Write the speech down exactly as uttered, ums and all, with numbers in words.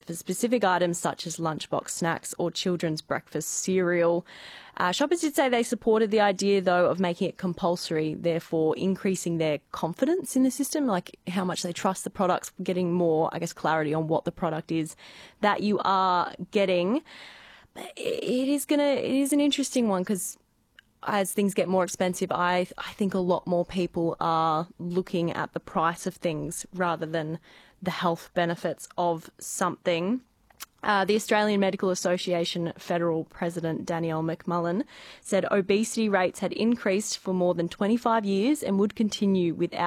for specific items such as lunchbox snacks or children's breakfast cereal. Uh, shoppers did say they supported the idea, though, of making it compulsory, therefore increasing their confidence in the system, like how much they trust the products, getting more, I guess, clarity on what the product is that you are getting. It is gonna, it is an interesting one because as things get more expensive, I I think a lot more people are looking at the price of things rather than the health benefits of something. Uh, the Australian Medical Association Federal President Danielle McMullen said obesity rates had increased for more than twenty-five years and would continue without